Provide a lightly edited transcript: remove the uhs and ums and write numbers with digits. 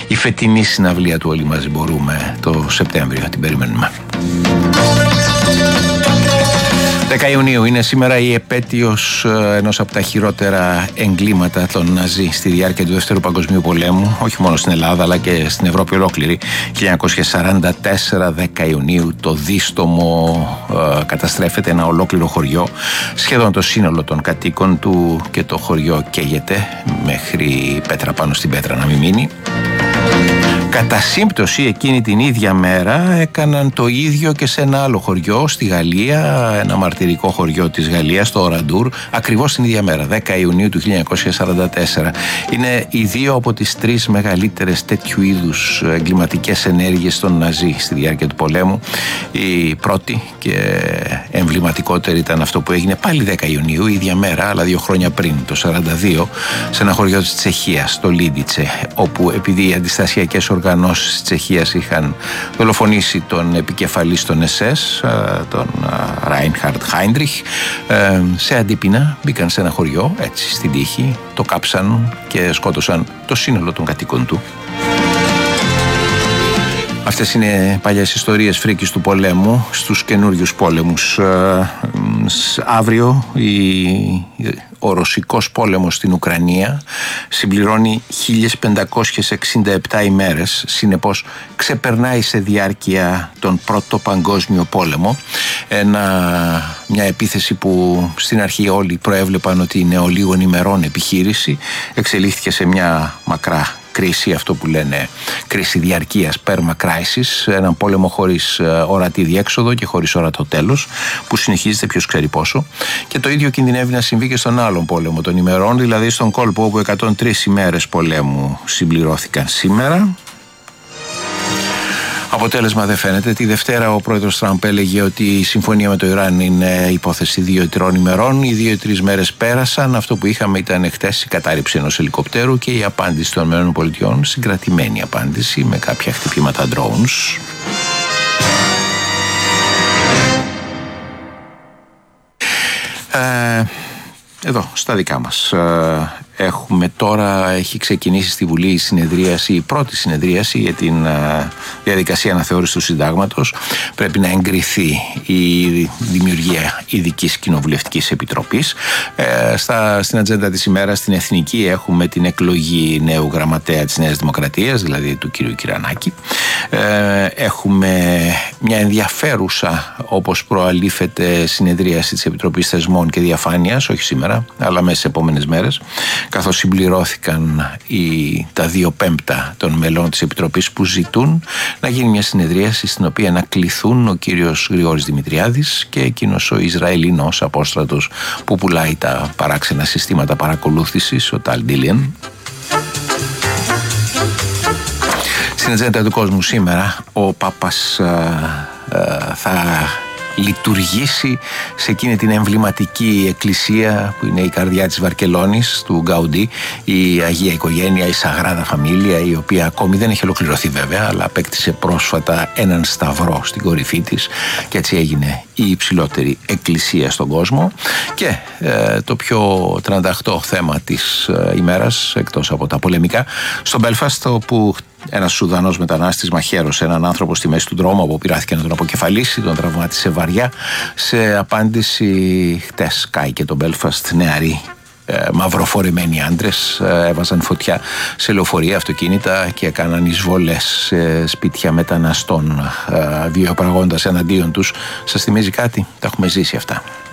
η φετινή συναυλία του Όλοι Μαζί Μπορούμε το Σεπτέμβριο. Την περιμένουμε. 10 Ιουνίου είναι σήμερα η επέτειος ενός από τα χειρότερα εγκλήματα των Ναζί στη διάρκεια του Δεύτερου Παγκοσμίου Πολέμου, όχι μόνο στην Ελλάδα αλλά και στην Ευρώπη ολόκληρη. 1944, 10 Ιουνίου, το Δίστομο καταστρέφεται, ένα ολόκληρο χωριό, σχεδόν το σύνολο των κατοίκων του, και το χωριό καίγεται μέχρι πέτρα πάνω στην πέτρα να μην μείνει. Κατά σύμπτωση εκείνη την ίδια μέρα έκαναν το ίδιο και σε ένα άλλο χωριό στη Γαλλία, ένα μαρτυρικό χωριό της Γαλλίας, το Οραντούρ, ακριβώς την ίδια μέρα, 10 Ιουνίου του 1944. Είναι οι δύο από τις τρεις μεγαλύτερες τέτοιου είδους εγκληματικές ενέργειες των Ναζί στη διάρκεια του πολέμου. Η πρώτη και εμβληματικότερη ήταν αυτό που έγινε πάλι 10 Ιουνίου, η ίδια μέρα, αλλά 2 χρόνια πριν, το 1942, σε ένα χωριό της Τσεχίας, το Λίντιτσε, όπου επειδή οι αντιστασιακές οργανώσεις της Τσεχίας είχαν δολοφονήσει τον επικεφαλής των SS, τον Ράινχαρντ Χάιντριχ, σε αντίπεινα μπήκαν σε ένα χωριό, έτσι στην τύχη, το κάψαν και σκότωσαν το σύνολο των κατοίκων του. Αυτές είναι παλιές ιστορίες φρίκης του πολέμου στους καινούριους πόλεμους. Αύριο ο ρωσικός πόλεμος στην Ουκρανία συμπληρώνει 1567 ημέρες, συνεπώς ξεπερνάει σε διάρκεια τον Πρώτο Παγκόσμιο Πόλεμο. Μια επίθεση που στην αρχή όλοι προέβλεπαν ότι είναι ολίγων ημερών επιχείρηση, εξελίχθηκε σε μια μακρά κρίση, αυτό που λένε κρίση διαρκείας, perma crisis, έναν πόλεμο χωρίς ορατή διέξοδο και χωρίς ορατό τέλος, που συνεχίζεται ποιος ξέρει πόσο. Και το ίδιο κινδυνεύει να συμβεί και στον άλλον πόλεμο των ημερών, δηλαδή στον κόλπο, όπου 103 ημέρες πολέμου συμπληρώθηκαν σήμερα. Αποτέλεσμα δεν φαίνεται. Τη Δευτέρα ο πρόεδρος Τραμπ έλεγε ότι η συμφωνία με το Ιράν είναι υπόθεση 2-3 ημερών. Οι 2-3 μέρες πέρασαν. Αυτό που είχαμε ήταν χτες η κατάρριψη ενός ελικοπτέρου και η απάντηση των ΗΠΑ, συγκρατημένη απάντηση με κάποια χτυπήματα drones. Εδώ, στα δικά μας. Έχει ξεκινήσει στη Βουλή η πρώτη συνεδρίαση για την διαδικασία αναθεώρησης του συντάγματος. Πρέπει να εγκριθεί η δημιουργία ειδικής κοινοβουλευτικής επιτροπής. Στην ατζέντα της ημέρας, στην Εθνική, έχουμε την εκλογή νέου γραμματέα της Νέας Δημοκρατίας, δηλαδή του κ. Κυρανάκη. Έχουμε μια ενδιαφέρουσα, όπως προαλήφεται, συνεδρίαση της Επιτροπής Θεσμών και Διαφάνειας, όχι σήμερα, αλλά μέσα στις επόμενες μέρες, καθώς συμπληρώθηκαν τα 2/5 των μελών της Επιτροπής που ζητούν να γίνει μια συνεδρίαση στην οποία να κληθούν ο κύριος Γρηγόρης Δημητριάδης και εκείνος ο Ισραηλινός απόστρατος που πουλάει τα παράξενα συστήματα παρακολούθησης, ο Ταλ Ντίλιαν. Στην ατζέντα του κόσμου σήμερα ο Πάπας θα λειτουργήσει σε εκείνη την εμβληματική εκκλησία που είναι η καρδιά της Βαρκελόνης, του Γκαουντί, η Αγία Οικογένεια, η Σαγράδα Φαμίλια, η οποία ακόμη δεν έχει ολοκληρωθεί βέβαια, αλλά απέκτησε πρόσφατα έναν σταυρό στην κορυφή της και έτσι έγινε η υψηλότερη εκκλησία στον κόσμο. Και το πιο 38 θέμα της ημέρας, εκτός από τα πολεμικά, στο Μπέλφαστ, όπου ένας Σουδανός μετανάστης μαχαίρωσε έναν άνθρωπο στη μέση του δρόμου, όπου πειράθηκε να τον αποκεφαλίσει, τον τραυμάτισε βαριά. Σε απάντηση, χτες κάηκε το Μπέλφαστ, νεαροί μαυροφορεμένοι άντρες έβαζαν φωτιά σε λεωφορεία, αυτοκίνητα και έκαναν εισβολές σε σπίτια μεταναστών, βιοπραγώντας εναντίον τους. Σας θυμίζει κάτι? Τα έχουμε ζήσει αυτά.